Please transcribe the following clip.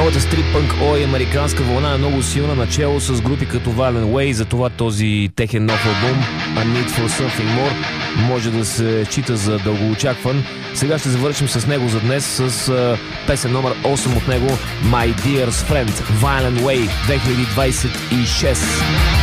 Новата стрип-пънк и американска вълна е много силна, начало с групи като Violent Way, затова този техен нов албум A Need for Something More може да се счита за дългоочакван. Сега ще завършим с него за днес с песен номер 8 от него, My Dear's Friend, Violent Way 2026.